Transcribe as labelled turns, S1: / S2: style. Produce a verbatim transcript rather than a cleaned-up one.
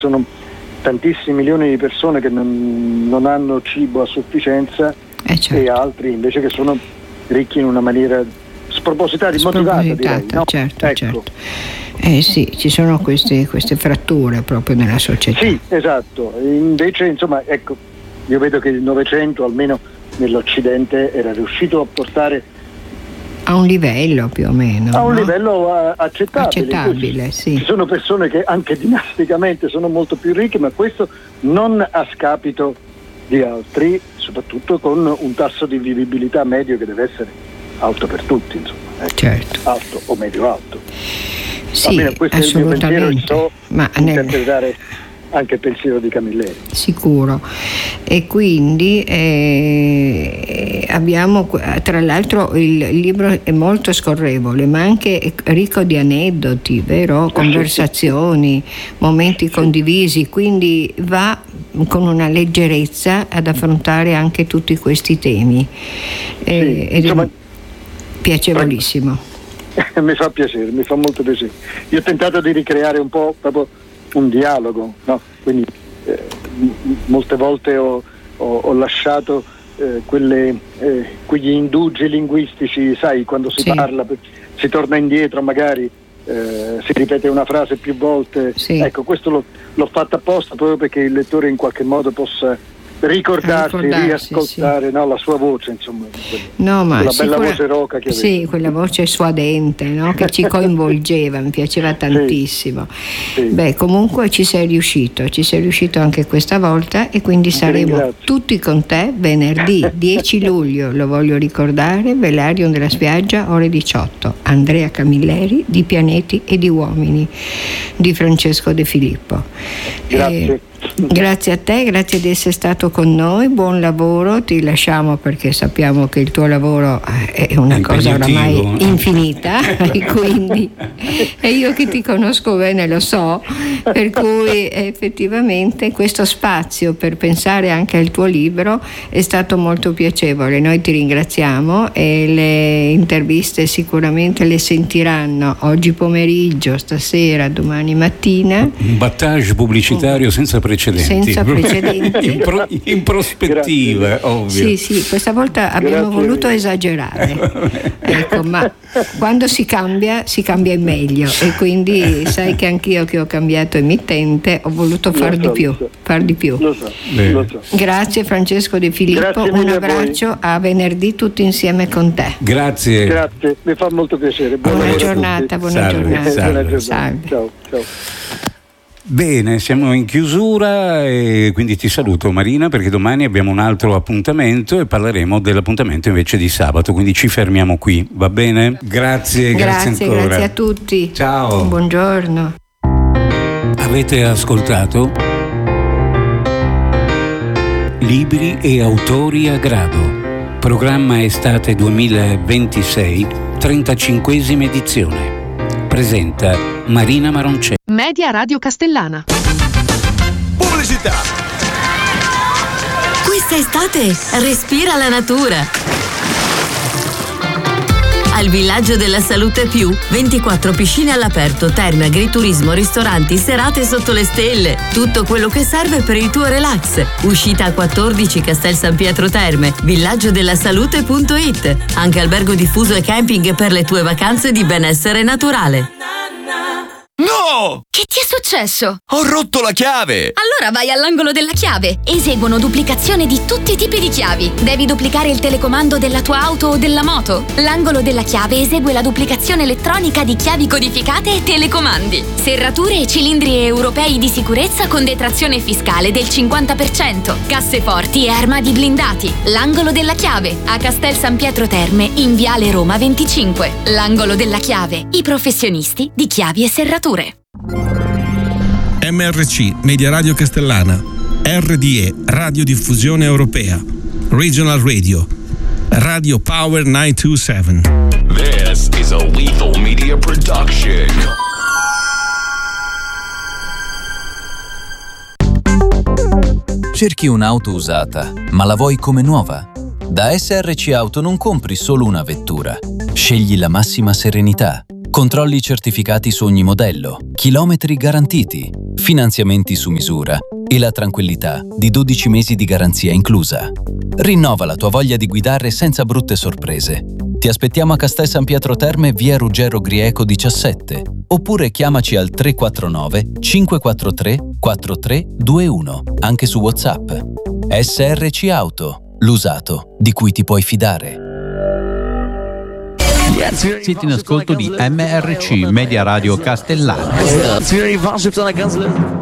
S1: sono tantissimi milioni di persone che non, non hanno cibo a sufficienza, eh certo. e altri invece che sono ricchi in una maniera spropositata, immotivata, direi, no?
S2: Certo,
S1: ecco.
S2: certo. Eh sì, ci sono queste, queste fratture proprio nella società.
S1: Sì, esatto. Invece, insomma, ecco, io vedo che il Novecento, almeno nell'Occidente, era riuscito a portare
S2: a un livello più o meno.
S1: A un
S2: no?
S1: livello uh, accettabile.
S2: Accettabile, sì.
S1: Ci sono persone che anche dinasticamente sono molto più ricche, ma questo non a scapito di altri, soprattutto con un tasso di vivibilità medio che deve essere alto per tutti, insomma. Ecco.
S2: Certo.
S1: Alto o medio alto.
S2: Sì,
S1: almeno questo
S2: assolutamente.
S1: È il mio pensiero, so
S2: ma
S1: interpretare
S2: nel...
S1: anche il pensiero di Camilleri.
S2: Sicuro. E quindi eh, abbiamo, tra l'altro il libro è molto scorrevole, ma anche ricco di aneddoti, vero? Conversazioni, momenti condivisi, quindi va con una leggerezza ad affrontare anche tutti questi temi. Eh,
S1: sì,
S2: ed
S1: insomma,
S2: è piacevolissimo.
S1: Mi fa piacere, mi fa molto piacere. Io ho tentato di ricreare un po' proprio un dialogo, no? Quindi eh, m- molte volte ho, ho, ho lasciato eh, quelle, eh, quegli indugi linguistici, sai, quando si
S2: sì.
S1: parla, si torna indietro, magari eh, si ripete una frase più volte.
S2: Sì.
S1: Ecco, questo l'ho, l'ho fatto apposta proprio perché il lettore in qualche modo possa ricordarsi,
S2: ricordarsi
S1: riascoltare
S2: sì.
S1: no, la sua voce, insomma,
S2: no, ma
S1: quella
S2: sicura...
S1: bella voce roca che
S2: sì,
S1: aveva.
S2: quella voce suadente, no? Che ci coinvolgeva, mi piaceva tantissimo.
S1: Sì. Sì.
S2: Beh, comunque ci sei riuscito, ci sei riuscito anche questa volta e quindi
S1: Ti
S2: saremo
S1: ringrazio.
S2: tutti con te venerdì dieci luglio, lo voglio ricordare, Velarium della Spiaggia, ore diciotto. Andrea Camilleri, di Pianeti e di Uomini, di Francesco De Filippo.
S1: Grazie.
S2: E... Grazie a te, grazie di essere stato con noi, buon lavoro, ti lasciamo perché sappiamo che il tuo lavoro è una cosa oramai infinita e quindi e io che ti conosco bene lo so, per cui effettivamente questo spazio per pensare anche al tuo libro è stato molto piacevole. Noi ti ringraziamo e le interviste sicuramente le sentiranno oggi pomeriggio, stasera, domani mattina.
S3: Un battage pubblicitario oh. senza precedenti.
S2: Senza precedenti.
S3: in, pro, in prospettiva,
S2: Grazie.
S3: ovvio.
S2: Sì, sì, questa volta abbiamo
S1: Grazie.
S2: voluto esagerare. Ecco, ma quando si cambia, si cambia in meglio e quindi sai che anch'io che ho cambiato emittente ho voluto far
S1: lo
S2: di
S1: so,
S2: più,
S1: lo so.
S2: far di più.
S1: Lo so, lo so.
S2: Grazie Francesco De Filippo,
S1: Grazie
S2: un
S1: mille
S2: abbraccio, a, a venerdì tutti insieme con te.
S3: Grazie.
S1: Grazie, mi fa molto piacere.
S2: Buona, buona giornata, buona
S3: salve,
S2: giornata.
S3: salve.
S1: Buona giornata.
S2: Salve.
S1: Ciao, ciao.
S3: Bene, siamo in chiusura e quindi ti saluto Marina perché domani abbiamo un altro appuntamento e parleremo dell'appuntamento invece di sabato, quindi ci fermiamo qui, va bene? Grazie, grazie,
S2: Grazie,
S3: ancora.
S2: grazie a tutti.
S3: Ciao.
S2: Buongiorno.
S3: Avete ascoltato Libri e autori a grado, programma estate duemilaventisei, trentacinquesima edizione. Presenta Marina Maroncelli.
S4: Media Radio Castellana.
S5: Pubblicità.
S6: Questa estate respira la natura. Al Villaggio della Salute Più, ventiquattro piscine all'aperto, terme, agriturismo, ristoranti, serate sotto le stelle. Tutto quello che serve per il tuo relax. Uscita a quattordici Castel San Pietro Terme, villaggio della salute punto it. Anche albergo diffuso e camping per le tue vacanze di benessere naturale.
S5: No!
S7: Che ti è successo?
S5: Ho rotto la chiave!
S7: Allora vai all'angolo della chiave. Eseguono duplicazione di tutti i tipi di chiavi. Devi duplicare il telecomando della tua auto o della moto? L'angolo della chiave esegue la duplicazione elettronica di chiavi codificate e telecomandi. Serrature e cilindri europei di sicurezza con detrazione fiscale del cinquanta per cento. Casseforti e armadi blindati. L'angolo della chiave a Castel San Pietro Terme in Viale Roma venticinque. L'angolo della chiave. I professionisti di chiavi e serrature.
S8: M R C Media Radio Castellana, R D E Radiodiffusione Europea, Regional Radio, Radio Power nove due sette.
S5: This is a Lethal Media production.
S9: Cerchi un'auto usata, ma la vuoi come nuova? Da S R C Auto non compri solo una vettura. Scegli la massima serenità. controlli certificati su ogni modello, chilometri garantiti, finanziamenti su misura e la tranquillità di dodici mesi di garanzia inclusa. Rinnova la tua voglia di guidare senza brutte sorprese. Ti aspettiamo a Castel San Pietro Terme, via Ruggero Grieco diciassette, oppure chiamaci al tre quattro nove cinque quattro tre quattro tre due uno, anche su WhatsApp. S R C Auto, l'usato di cui ti puoi fidare.
S10: Siete in ascolto di M R C, Media Radio Castellana.